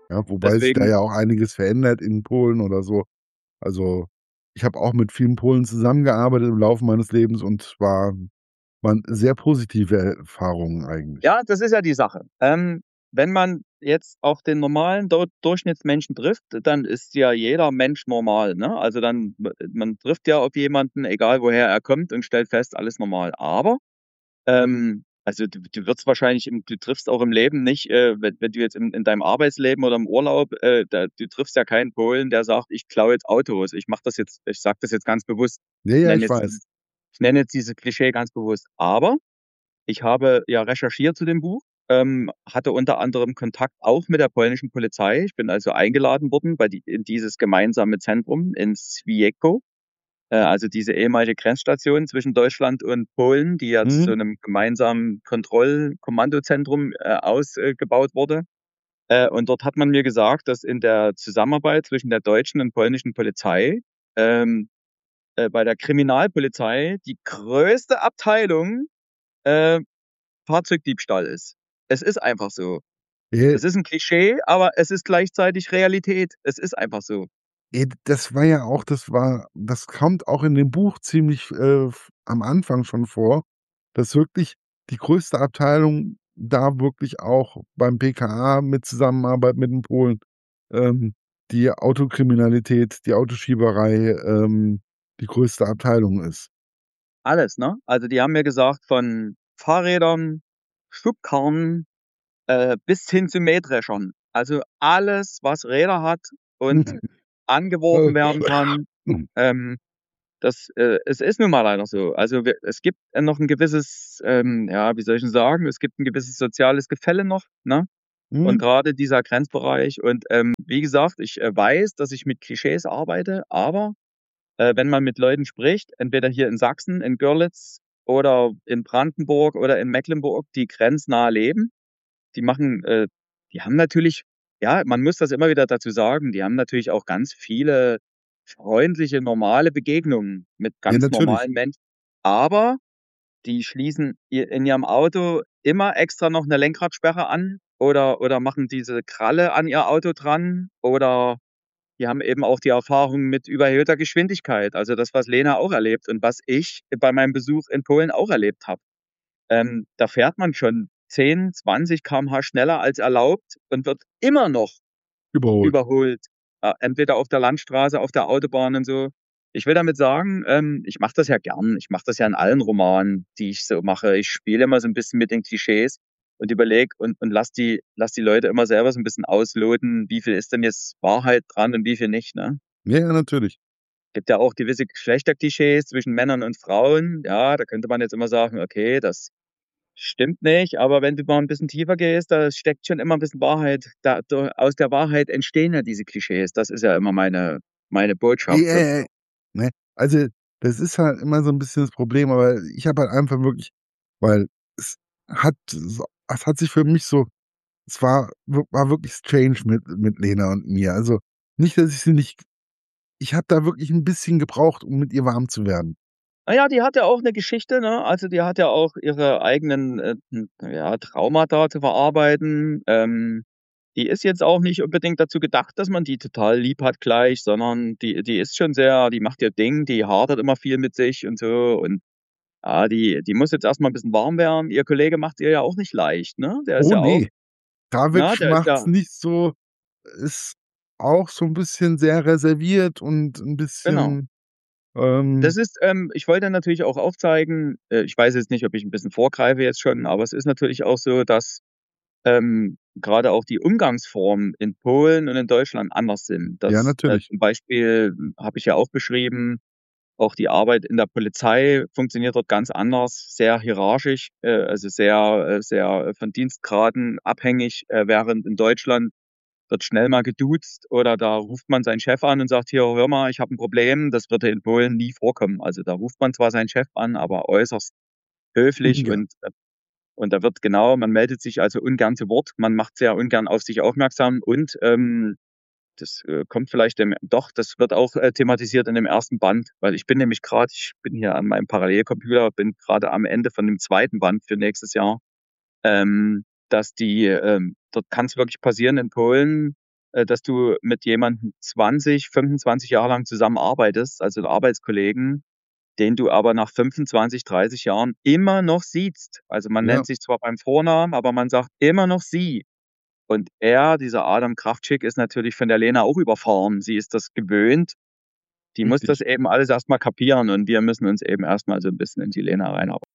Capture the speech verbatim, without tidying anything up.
Ja, wobei sich da Deswegen ja auch einiges verändert in Polen oder so. Also, ich habe auch mit vielen Polen zusammengearbeitet im Laufe meines Lebens und war waren sehr positive Erfahrungen eigentlich. Ja, das ist ja die Sache. Ähm, wenn man jetzt auch den normalen Deu Durchschnittsmenschen trifft, dann ist ja jeder Mensch normal, ne? Also, dann m man trifft ja auf jemanden, egal woher er kommt und stellt fest, alles normal. Aber, ähm, also, du du wirst wahrscheinlich im du triffst auch im Leben nicht, äh, wenn wenn du jetzt in in deinem Arbeitsleben oder im Urlaub, äh, da du triffst ja keinen Polen, der sagt: „Ich klaue jetzt Autos.“ Ich mache das jetzt ich sage das jetzt ganz bewusst. Ja, Ich ja, nenne ich jetzt weiß. dieses ich nenne jetzt dieses Klischee ganz bewusst. Aber ich habe ja recherchiert zu dem Buch, ähm, hatte unter anderem Kontakt auch mit der polnischen Polizei. Ich bin also eingeladen worden bei die in dieses gemeinsame Zentrum in Świeco, äh, also diese ehemalige Grenzstation zwischen Deutschland und Polen, die jetzt zu Mhm. 'nem gemeinsamen Kontroll Kommandozentrum, äh, ausgebaut wurde. Äh, und dort hat man mir gesagt, dass in der Zusammenarbeit zwischen der deutschen und polnischen Polizei, ähm, äh, bei der Kriminalpolizei die größte Abteilung, äh, Fahrzeugdiebstahl ist. Es ist einfach so. Äh Das ist 'n Klischee, aber es ist gleichzeitig Realität. Es ist einfach so. Äh, das war ja auch das war das kommt auch in dem Buch ziemlich, äh, f am Anfang schon vor, dass wirklich die größte Abteilung da wirklich auch beim BKA mit Zusammenarbeit mit den Polen, ähm, die Autokriminalität, die Autoschieberei, ähm, die größte Abteilung ist. Alles, ne? Also, die haben mir gesagt, von Fahrrädern, Schubkarren, äh, bis hin zu Mähdreschern. Also, alles, was Räder hat und angeworfen werden kann, ähm, das, äh es ist nun mal leider so. Also, wir es gibt, äh, noch 'n gewisses, ähm, ja, wie soll ich 'n sagen? Es gibt 'n gewisses soziales Gefälle noch, ne? Und Mhm. grade dieser Grenzbereich und, ähm, wie gesagt, ich, äh, weiß, dass ich mit Klischees arbeite, aber, äh, wenn man mit Leuten spricht, entweder hier in Sachsen, in Görlitz oder in Brandenburg oder in Mecklenburg, die grenznah leben, die machen, äh die haben natürlich ja, man muss das immer wieder dazu sagen, die haben natürlich auch ganz viele freundliche, normale Begegnungen mit Ja, ganz natürlich. normalen Menschen, aber die schließen ihr in ihrem Auto immer extra noch 'ne Lenkradsperre an oder oder machen diese Kralle an ihr Auto dran oder die haben eben auch die Erfahrung mit überhöhter Geschwindigkeit. Also, das, was Lena auch erlebt und was ich bei meinem Besuch in Polen auch erlebt habe. Ähm, da fährt man schon zehn, zwanzig Kilometer pro Stunde schneller als erlaubt und wird immer noch Überholt. überholt, äh, entweder auf der Landstraße, auf der Autobahn und so. Ich will damit sagen, ähm, ich mache das ja gern. Ich mache das ja in allen Romanen, die ich so mache. Ich spiele immer so 'n bisschen mit den Klischees und überlege und und lasse die lasse die Leute immer selber so 'n bisschen ausloten, wie viel ist denn jetzt Wahrheit dran und wie viel nicht, ne? Ja, ja, natürlich. Gibt ja auch gewisse Geschlechterklischees zwischen Männern und Frauen. Ja, da könnte man jetzt immer sagen: „Okay, das stimmt nicht.“ Aber wenn du mal 'n bisschen tiefer gehst, da steckt schon immer 'n bisschen Wahrheit da da aus der Wahrheit entstehen ja diese Klischees. Das ist ja immer meine meine Ey, Botschaft ey, ey, sozusagen. ne? Also, das ist halt immer so 'n bisschen das Problem, aber ich habe halt einfach wirklich weil es hat so es hat sich für mich so es war w war wirklich strange mit mit Lena und mir. Also, nicht, dass ich sie nicht ich habe da wirklich 'n bisschen gebraucht, um mit ihr warm zu werden. Na ja, die hat ja auch 'ne Geschichte, ne? Also, die hat ja auch ihre eigenen, äh, hm, ja, Traumata zu verarbeiten. Ähm, die ist jetzt auch nicht unbedingt dazu gedacht, dass man die total lieb hat gleich, sondern die die ist schon sehr die macht ihr Ding, die hadert immer viel mit sich und so und, ja, die die muss jetzt erst mal 'n bisschen warm werden. Ihr Kollege macht's ihr ja auch nicht leicht, ne? Der ist Oh ja auch ne, ne, David der ist macht's ja nicht so ist auch so 'n bisschen sehr reserviert und 'n Genau. bisschen, ähm Das ist ähm, ich wollte natürlich auch aufzeigen äh, ich weiß jetzt nicht, ob ich 'n bisschen vorgreife jetzt schon, aber es ist natürlich auch so, dass, ähm, grade auch die Umgangsformen in Polen und in Deutschland anders sind. Ja, Das, äh, natürlich. zum Beispiel habe ich ja auch beschrieben, auch die Arbeit in der Polizei funktioniert dort ganz anders, sehr hierarchisch, äh, also sehr äh, sehr von Dienstgraden abhängig, äh, während in Deutschland wird schnell mal geduzt oder da ruft man seinen Chef an und sagt: „Hier, hör mal, ich habe 'n Problem.“ Das würde in Polen nie vorkommen. Also, da ruft man zwar seinen Chef an, aber äußerst höflich Ja. und, äh und da wird genau man meldet sich also ungern zu Wort. Man macht sehr ungern auf sich aufmerksam und, ähm, das, äh, kommt vielleicht dem doch, das wird auch, äh, thematisiert in dem ersten Band, weil ich bin nämlich grad ich bin hier an meinem Parallelcomputer, bin grade am Ende von dem zweiten Band für nächstes Jahr, ähm, dass die, ähm dort kann's wirklich passieren in Polen äh, dass du mit jemandem zwanzig, fünfundzwanzig Jahre lang zusammenarbeitest, also 'n Arbeitskollegen, den du aber nach fünfundzwanzig, dreißig Jahren immer noch siehst. Also, man Ja. nennt sich zwar beim Vornamen, aber man sagt immer noch „Sie“. Und er, dieser Adam Kraftschick, ist natürlich von der Lena auch überfahren. Sie ist das gewöhnt. Die muss das Richtig. eben alles erst mal kapieren und wir müssen uns eben erst mal so 'n bisschen in die Lena reinarbeiten.